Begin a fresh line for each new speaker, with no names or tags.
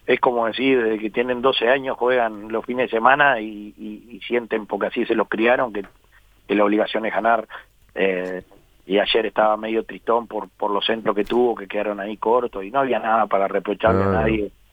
es como decir, desde que tienen 12 años juegan los fines de semana y sienten, porque así se los criaron, que la obligación es ganar. Y ayer estaba medio tristón por los centros que tuvo, que quedaron ahí cortos, y no había nada para reprocharle a nadie.